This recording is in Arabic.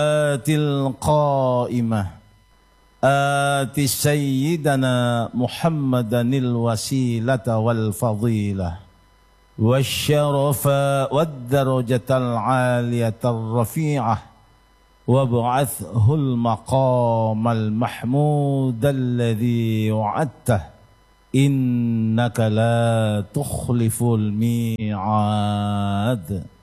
القائمة آت سيدنا محمدا الوسيلة والفضيلة والشرف والدرجة العالية الرفيعة وابعثه المقام المحمود الذي وعدته إنك لا تخلف الميعاد.